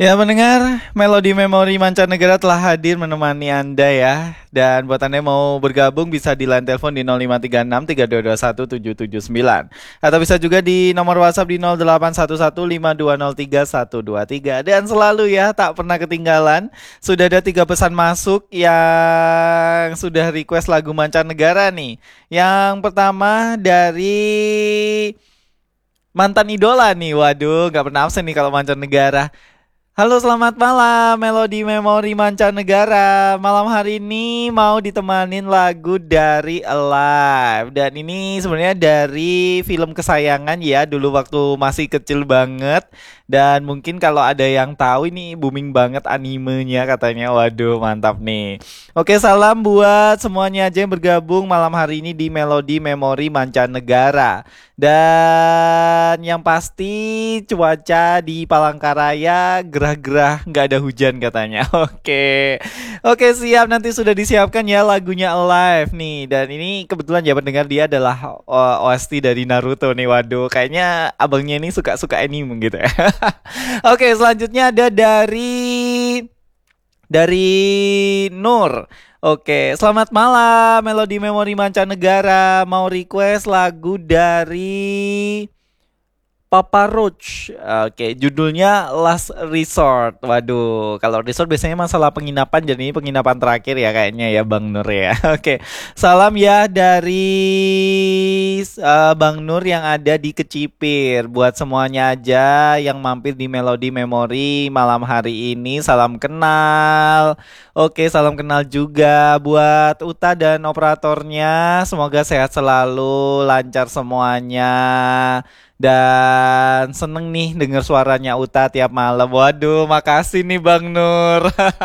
Ya mendengar Melodi Memori Mancanegara telah hadir menemani Anda ya. Dan buat Anda yang mau bergabung bisa di line telepon di 0536 3221 779. Atau bisa juga di nomor WhatsApp di 0811 5203 123. Dan selalu ya tak pernah ketinggalan. Sudah ada 3 pesan masuk yang sudah request lagu mancanegara nih. Yang pertama dari mantan idola nih. Waduh gak pernah absen nih kalau mancanegara. Halo, selamat malam, Melodi Memori Mancanegara. Malam hari ini mau ditemanin lagu dari Alive. Dan ini sebenarnya dari film kesayangan ya, dulu waktu masih kecil banget. Dan mungkin kalau ada yang tahu ini booming banget animenya katanya. Waduh, mantap nih. Oke, salam buat semuanya aja yang bergabung malam hari ini di Melodi Memori Mancanegara. Dan yang pasti cuaca di Palangkaraya gerah-gerah nggak ada hujan katanya. Oke siap, nanti sudah disiapkan ya lagunya Alive nih. Dan ini kebetulan ya pendengar dia adalah OST dari Naruto nih. Waduh, kayaknya abangnya ini suka-suka anime gitu ya. Oke, selanjutnya ada dari Nur. Oke, selamat malam Melodi Memori Mancanegara. Mau request lagu dari Papa Roach. Oke, judulnya Last Resort. Waduh, kalau resort biasanya masalah penginapan, jadi ini penginapan terakhir ya kayaknya ya Bang Nur ya. Oke, salam ya dari Bang Nur yang ada di Kecipir. Buat semuanya aja yang mampir di Melodi Memori malam hari ini, salam kenal. Oke, salam kenal juga buat Uta dan operatornya. Semoga sehat selalu, lancar semuanya. Dan seneng nih denger suaranya Uta tiap malam. Waduh, makasih nih Bang Nur.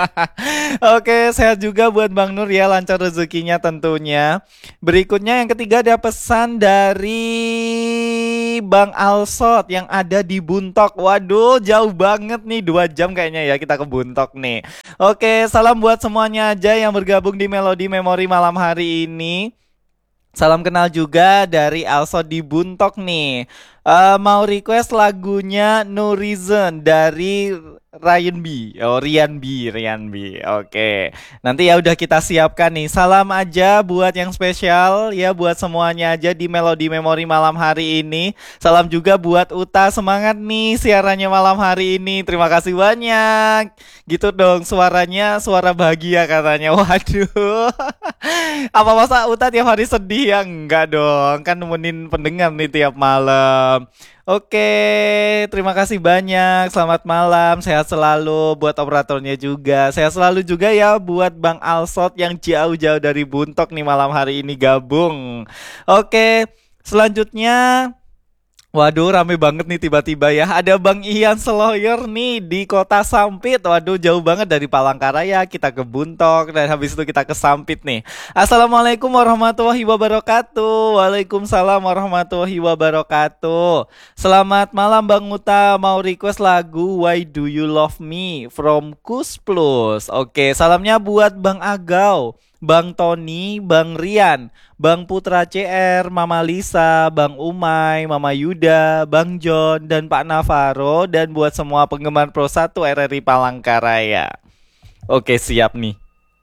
Oke, sehat juga buat Bang Nur ya, lancar rezekinya tentunya. Berikutnya yang ketiga ada pesan dari Bang Alsot yang ada di Buntok. Waduh, jauh banget nih, 2 jam kayaknya ya kita ke Buntok nih. Oke, salam buat semuanya aja yang bergabung di Melodi Memori malam hari ini. Salam kenal juga dari Also di Buntok nih. Mau request lagunya No Reason dari Ryan B. Oh, Rian B. Oke. Nanti ya udah kita siapkan nih. Salam aja buat yang spesial ya, buat semuanya aja di Melodi Memori malam hari ini. Salam juga buat Uta, semangat nih siarannya malam hari ini. Terima kasih banyak. Gitu dong, suaranya suara bahagia katanya. Waduh. Apa masa Uta tiap hari sedih ya? Enggak dong, kan nemenin pendengar nih tiap malam. Oke, terima kasih banyak. Selamat malam, sehat selalu buat operatornya juga. Sehat selalu juga ya buat Bang Alsot yang jauh-jauh dari Buntok nih malam hari ini gabung. Oke, selanjutnya waduh, rame banget nih tiba-tiba ya. Ada Bang Ian Seloyer nih di Kota Sampit. Waduh, jauh banget dari Palangkaraya kita ke Buntok dan habis itu kita ke Sampit nih. Assalamualaikum warahmatullahi wabarakatuh. Waalaikumsalam warahmatullahi wabarakatuh. Selamat malam Bang Uta. Mau request lagu Why Do You Love Me from Kus Plus. Oke, salamnya buat Bang Agau, Bang Tony, Bang Rian, Bang Putra CR, Mama Lisa, Bang Umay, Mama Yuda, Bang John, dan Pak Navarro. Dan buat semua penggemar Pro 1 RRI Palangkaraya. Oke, siap nih.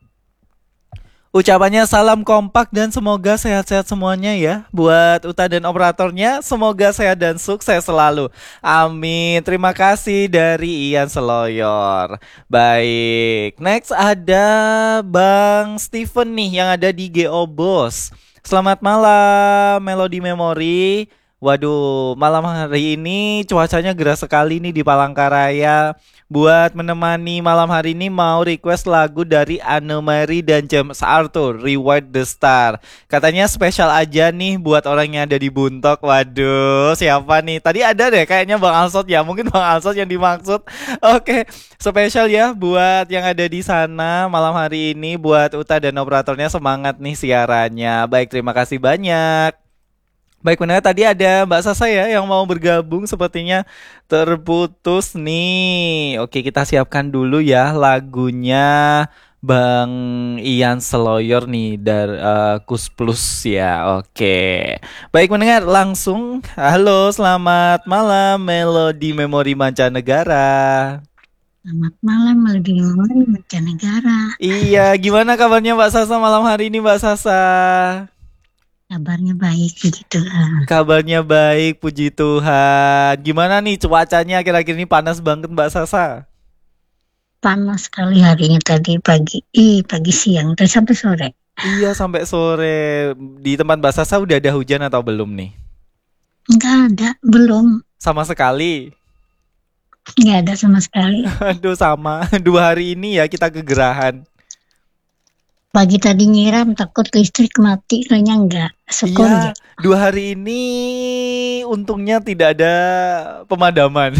Ucapannya salam kompak dan semoga sehat-sehat semuanya ya. Buat Uta dan operatornya, semoga sehat dan sukses selalu. Amin. Terima kasih dari Ian Seloyor. Baik, next ada Bang Steven nih yang ada di GO Bos. Selamat malam Melodi Memori. Waduh, malam hari ini cuacanya gerah sekali nih di Palangkaraya. Buat menemani malam hari ini mau request lagu dari Anne Marie dan James Arthur, Rewrite the Star. Katanya spesial aja nih buat orang yang ada di Buntok. Waduh, siapa nih? Tadi ada deh kayaknya Bang Alsot ya. Mungkin Bang Alsot yang dimaksud. Oke, spesial ya buat yang ada di sana malam hari ini. Buat Uta dan operatornya, semangat nih siarannya. Baik, terima kasih banyak. Baik, benar tadi ada Mbak Sasa ya yang mau bergabung, sepertinya terputus nih. Oke, kita siapkan dulu ya lagunya Bang Ian Seloyor nih dari Kus Plus ya. Oke. Baik mendengar langsung. Halo, selamat malam Melodi Memori Mancanegara. Selamat malam, lebih memori mancanegara. Iya, gimana kabarnya Mbak Sasa malam hari ini Mbak Sasa? Kabarnya baik, puji Tuhan. Kabarnya baik, puji Tuhan. Gimana nih cuacanya akhir-akhir ini panas banget Mbak Sasa? Panas sekali hari ini tadi pagi, pagi siang, terus sampai sore. Iya sampai sore. Di tempat Mbak Sasa udah ada hujan atau belum nih? Enggak ada, belum. Sama sekali. Enggak ada sama sekali. Aduh sama. 2 hari ini ya kita kegerahan. Pagi tadi nyiram, takut listrik mati, kayaknya enggak. Syukur Iya, ya. 2 hari ini untungnya tidak ada pemadaman.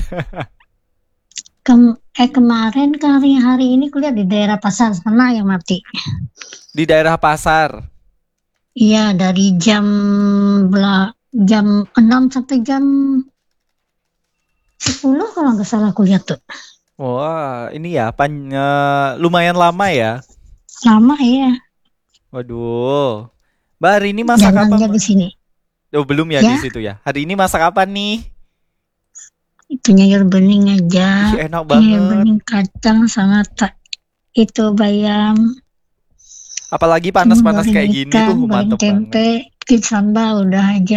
Kemarin hari ini kuliah di daerah pasar sana yang mati. Di daerah pasar. Iya, dari jam 6 sampai jam 10 kalau nggak salah kuliah tuh. Wah, ini ya lumayan lama ya. Lama ya, Waduh. Mbak hari ini masak apa, jalannya Mbak? di sini. Oh, belum ya di Ya, situ ya. Hari ini masak apa nih? itu nyayur bening aja, Ih, enak nyayur banget. bening kacang sama itu bayam, Apalagi sama panas-panas goreng kayak gini ikan, tuh goreng mantep banget. tempe, bikin sambal udah aja.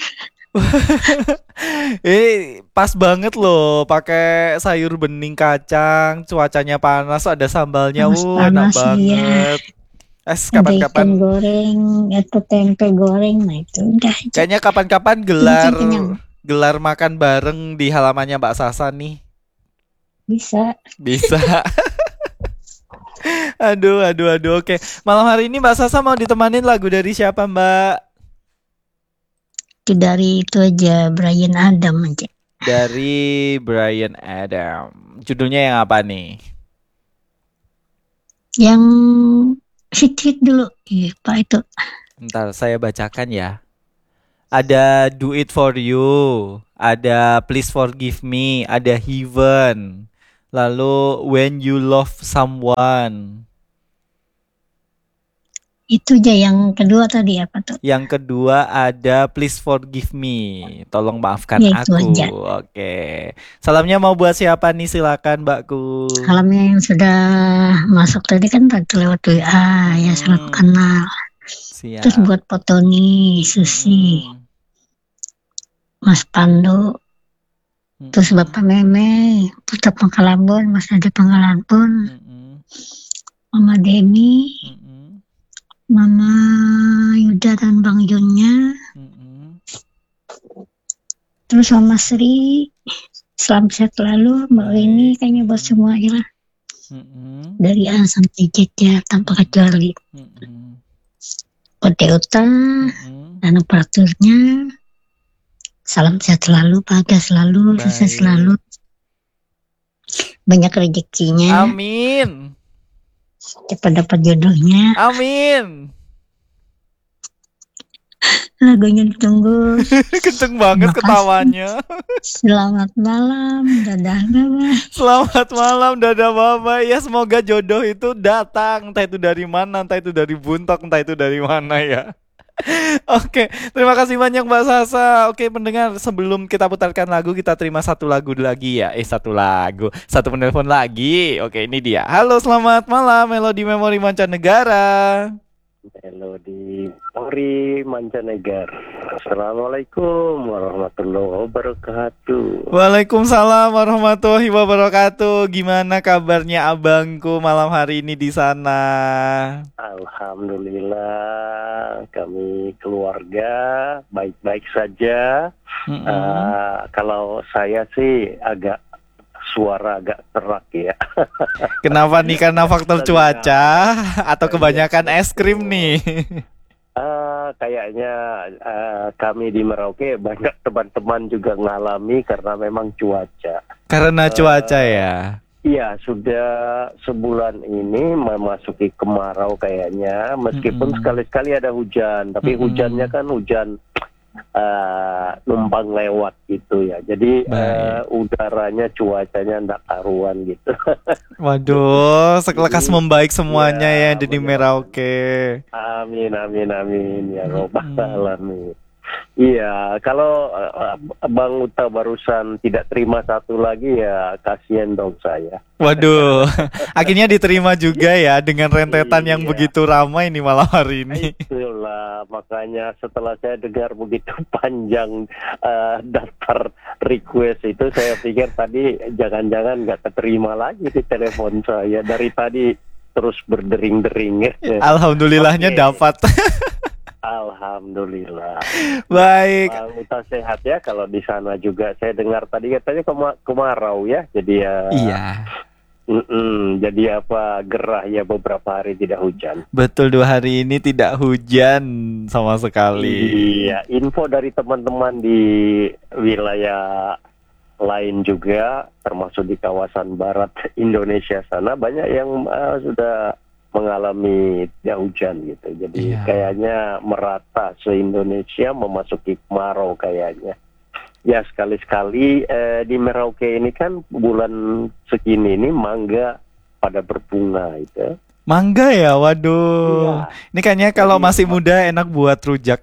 Pas banget loh, pakai sayur bening kacang, cuacanya panas, ada sambalnya, enak Panas-panas ya, banget. ada ikan Kapan-kapan, goreng atau tempe goreng, nah itu udah aja. kayaknya kapan-kapan gelar Kenyang-kenyang, gelar makan bareng di halamannya Mbak Sasa nih. bisa. Bisa. Aduh, aduh, aduh. Oke, malam hari ini Mbak Sasa mau ditemanin lagu dari siapa, Mbak? Itu dari itu aja, Brian Adam aja. Dari Bryan Adam. Judulnya yang apa nih? Yang hit-hit dulu, iya Pak itu. Ntar saya bacakan ya. Ada Do It For You, ada Please Forgive Me, ada Heaven, lalu When You Love Someone. Itu aja yang kedua tadi apa tuh? Yang kedua ada Please Forgive Me, tolong maafkan Ya itu aku. aja. Oke. Salamnya mau buat siapa nih? Silakan Mbakku. Salamnya yang sudah masuk tadi kan tadi lewat WA, ya salam Mm-mm. kenal. Terus Siap. buat Potoni, Susi, Mm-mm. Mas Pandu, terus Mm-mm. Bapak Meme, Putra Pangkalambon, Mas Ade Pangkalambon, Mm-mm. Mama Deni, Mm-mm. Mama Yuda dan Bang Junnya, Mm-mm. terus Mama Sri, selamat sehat selalu, Mbak Rini, Baik. kayaknya buat semua ya, Mm-mm. dari A sampai Z ya, tanpa kecuali. Mm-mm. Kode Uta, Mm-mm. dan operatornya, salam sehat selalu, bahagia selalu, sukses selalu, Baik. banyak rezekinya, Amin. cepat dapat jodohnya. Amin. Lagunya ditunggu. Kenceng banget Terima kasih. ketawanya. Selamat malam, dadah, bye. Selamat malam, dadah bye. Ya semoga jodoh itu datang. Entah itu dari mana, entah itu dari buntok, entah itu dari mana ya. Oke, terima kasih banyak Mbak Sasa. Oke, pendengar, sebelum kita putarkan lagu, kita terima satu lagu lagi ya. Satu lagu, satu penelpon lagi. Oke, ini dia. Halo, selamat malam, Melodi Memori Mancanegara. Melodi Ori Mancanegara. Assalamualaikum warahmatullahi wabarakatuh. Waalaikumsalam warahmatullahi wabarakatuh. Gimana kabarnya abangku malam hari ini di sana? Alhamdulillah kami keluarga baik-baik saja. Mm-mm. Kalau saya sih suara agak kerak ya. Kenapa nih? Karena faktor cuaca atau kebanyakan es krim nih? Kayaknya kami di Merauke banyak teman-teman juga ngalami karena memang cuaca. Karena cuaca ya. Iya, sudah sebulan ini memasuki kemarau kayaknya. Meskipun Mm-mm. sekali-sekali ada hujan, tapi Mm-mm. hujannya kan hujan numpang lewat gitu ya. Jadi Baik. udaranya, cuacanya ndak karuan gitu. Waduh, lekas Jadi, membaik semuanya ya ya di mudah-mudahan. Merauke. Amin, amin, amin. Ya robbal Mm-mm. alamin. Iya, kalau Bang Uta barusan tidak terima satu lagi ya kasihan dong saya. Waduh, akhirnya diterima juga ya dengan rentetan yang Iya. begitu ramai nih malam hari ini. Itulah makanya setelah saya dengar begitu panjang daftar request itu, saya pikir tadi jangan-jangan nggak keterima lagi di telepon saya, dari tadi terus berdering-dering. Alhamdulillahnya Oke. dapat. Alhamdulillah. Baik. Bang Uta sehat ya, kalau di sana juga saya dengar tadi katanya kemarau ya, jadi ya. Iya, Jadi apa, gerah ya, beberapa hari tidak hujan. betul 2 hari ini tidak hujan sama sekali. Iya, info dari teman-teman di wilayah lain juga, termasuk di kawasan barat Indonesia sana, banyak yang sudah mengalami tidak hujan gitu. Jadi Iya. kayaknya merata se-Indonesia memasuki kemarau kayaknya. Ya sekali-sekali di Merauke ini kan bulan segini ini mangga pada berbunga itu. Mangga ya, waduh. Iya. Ini kayaknya kalau Jadi, masih muda enak buat rujak.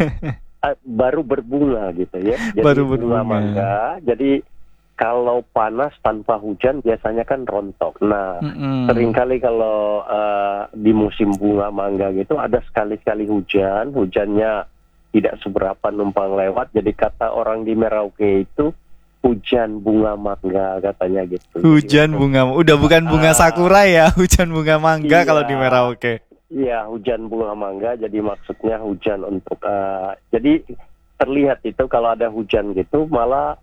baru berbunga gitu ya. Jadi Baru bunga berbunga. mangga. Jadi kalau panas tanpa hujan biasanya kan rontok. Nah, Mm-mm. seringkali kalau di musim bunga mangga gitu ada sekali-sekali hujan, hujannya tidak seberapa numpang lewat. Jadi kata orang di Merauke itu hujan bunga mangga katanya gitu. Hujan Jadi, bunga, udah bukan bunga sakura ya, hujan bunga mangga Iya. kalau di Merauke. Iya, hujan bunga mangga. Jadi maksudnya hujan untuk jadi terlihat itu kalau ada hujan gitu malah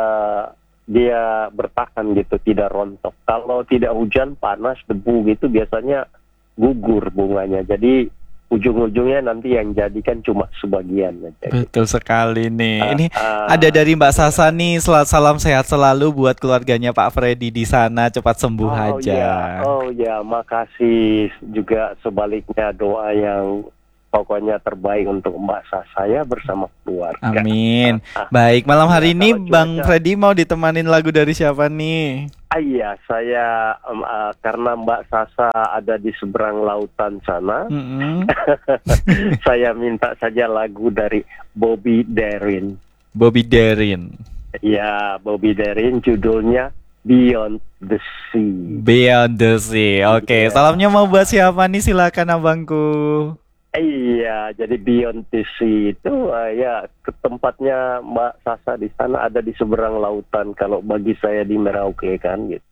dia bertahan gitu, tidak rontok. Kalau tidak hujan, panas, debu gitu biasanya gugur bunganya. Jadi ujung-ujungnya nanti yang jadi kan cuma sebagian aja. Betul sekali nih. Ini Ah, ada dari Mbak Sasa nih, salam sehat selalu buat keluarganya Pak Freddy di sana, cepat sembuh aja. Oh ya, makasih juga sebaliknya, doa yang pokoknya terbaik untuk Mbak Sasa ya bersama keluarga. Amin. Baik, malam hari Ya, ini kalau Bang cuaca- Freddy mau ditemanin lagu dari siapa nih? Iya, saya karena Mbak Sasa ada di seberang lautan sana, Mm-mm. saya minta saja lagu dari Bobby Darin. Bobby Darin, Ya, Bobby Darin, judulnya Beyond the Sea. Beyond the Sea. Oke, Iya. salamnya mau buat siapa nih? Silakan abangku. Iya, jadi Beyond the Sea itu ya ke tempatnya Mbak Sasa di sana ada di seberang lautan. Kalau bagi saya di Merauke kan gitu.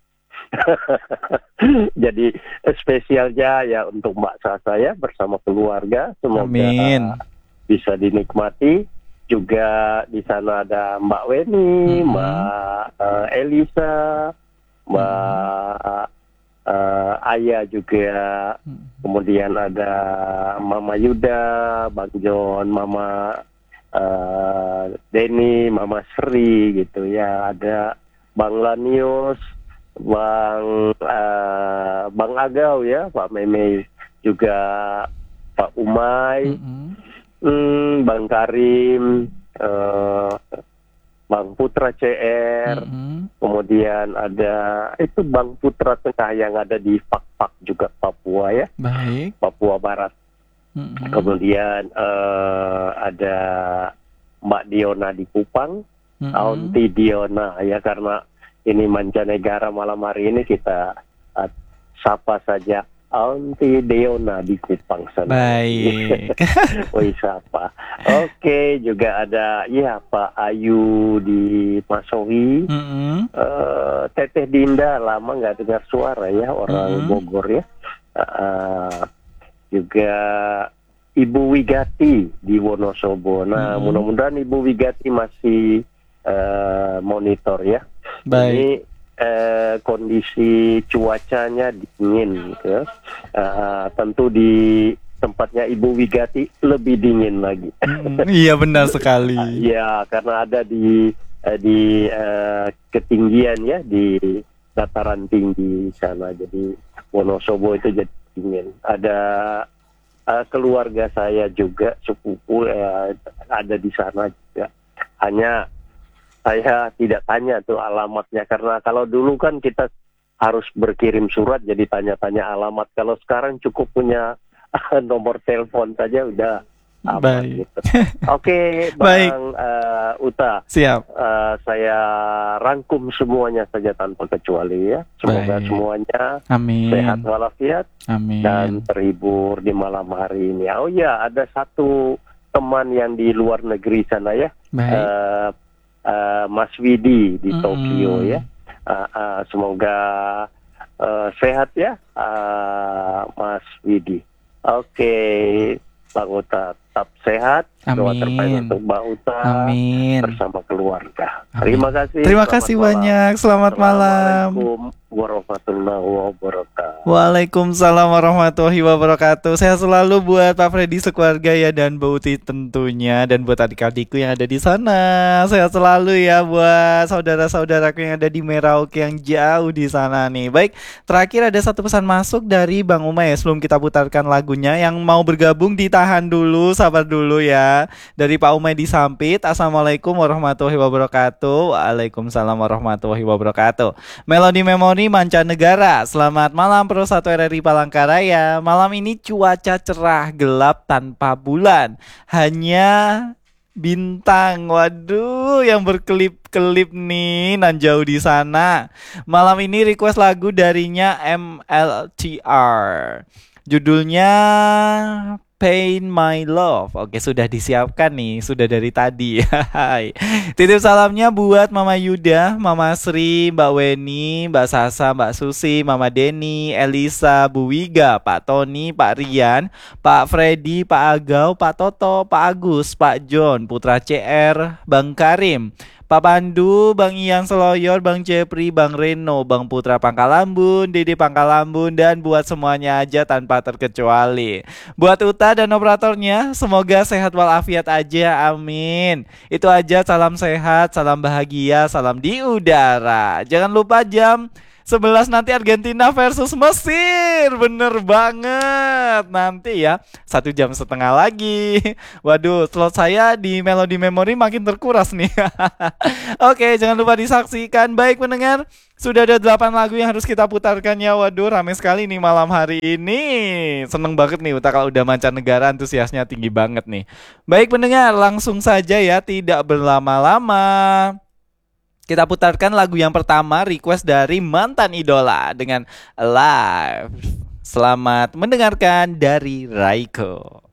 Jadi spesialnya ya untuk Mbak Sasa ya bersama keluarga. Semoga Amin. bisa dinikmati. Juga di sana ada Mbak Weni, Mhm. Mbak Elisa, Mbak Aya juga. Kemudian ada Mama Yuda, Bang John, Mama Denny, Mama Sri gitu ya. Ada Bang Lanius, Bang Agau ya, Pak Meme juga, Pak Umay, Mm-mm. Bang Karim, Bang Putra CR. Mm-mm. Kemudian ada itu Bang Putra Tengah yang ada di Pak juga, Papua ya, Baik. Papua Barat. Mm-mm. Kemudian ada Mbak Diona di Kupang, Mm-mm. Aunty Diona ya, karena ini mancanegara malam hari ini kita sapa saja Aunty Diona di Kupang sana. Baik. Woi sapa. Oke, juga ada ya Pak Ayu di Masohi. Mm-mm. Teteh Dinda, lama nggak dengar suara ya, orang Mhm. Bogor ya. Juga Ibu Wigati di Wonosobo. Nah, Mhm. mudah-mudahan Ibu Wigati masih monitor ya. Baik. Ini kondisi cuacanya dingin gitu. Tentu di tempatnya Ibu Wigati lebih dingin lagi. Mm-mm. Iya benar sekali. Ya, karena ada di ketinggian ya, di dataran tinggi sana. Jadi Wonosobo itu jadi dingin. Ada keluarga saya juga, sepupu ada di sana juga. Hanya saya tidak tanya tuh alamatnya, karena kalau dulu kan kita harus berkirim surat jadi tanya-tanya alamat. Kalau sekarang cukup punya nomor telepon saja udah aman Baik. gitu. Oke, Baik. Bang Uta, Siap. saya rangkum semuanya saja tanpa kecuali ya. Semoga Baik. semuanya Amin. sehat walafiat dan Amin. terhibur di malam hari ini. Oh ya, ada satu teman yang di luar negeri sana ya, Baik. Mas Widi di Mm-mm. Tokyo ya. Semoga sehat ya, Mas Widi. Oke, Bang Uta tetap sehat. Doa terbaik Amin. untuk Bang Uta Amin. bersama keluarga. Amin. Terima kasih. Terima Selamat kasih malam. banyak. Selamat malam. Assalamualaikum warahmatullahi wabarakatuh. Waalaikumsalam warahmatullahi wabarakatuh. Sehat selalu buat Pak Freddy sekeluarga ya, dan Mbak Uti tentunya, dan buat adik-adikku yang ada di sana. Sehat selalu ya buat saudara-saudaraku yang ada di Merauke yang jauh di sana nih. Baik, terakhir ada satu pesan masuk dari Bang Umay ya, sebelum kita putarkan lagunya. Yang mau bergabung ditahan dulu, sabar dulu ya. Dari Pak Umay di Sampit. Assalamualaikum warahmatullahi wabarakatuh. Waalaikumsalam warahmatullahi wabarakatuh. Melodi Memori Mancanegara. Selamat malam Pro 1 RRI Palangkaraya. Malam ini cuaca cerah, gelap tanpa bulan, hanya bintang. Waduh, yang berkelip-kelip nih nan jauh di sana. Malam ini request lagu darinya MLTR. Judulnya Pain My Love. Oke, sudah disiapkan nih, sudah dari tadi. Hai. Titip salamnya buat Mama Yuda, Mama Sri, Mbak Weni, Mbak Sasa, Mbak Susi, Mama Deni, Elisa, Bu Wiga, Pak Tony, Pak Rian, Pak Freddy, Pak Agau, Pak Toto, Pak Agus, Pak John, Putra CR, Bang Karim, Pak Pandu, Bang Ian Seloyor, Bang Jepri, Bang Reno, Bang Putra Pangkalambun, Dede Pangkalambun, dan buat semuanya aja tanpa terkecuali. Buat Uta dan operatornya, semoga sehat walafiat aja, amin. Itu aja, salam sehat, salam bahagia, salam di udara. Jangan lupa jam 11 nanti Argentina versus Mesir. Bener banget. Nanti ya 1,5 jam lagi. Waduh, slot saya di Melodi Memori makin terkuras nih. Oke, jangan lupa disaksikan. Baik pendengar, sudah ada 8 lagu yang harus kita putarkan ya. Waduh, rame sekali nih malam hari ini. Seneng banget nih Uta kalau udah mancanegara, antusiasnya tinggi banget nih. Baik pendengar, langsung saja ya, tidak berlama-lama. Kita putarkan lagu yang pertama, request dari mantan idola dengan Alive. Selamat mendengarkan dari Raiko.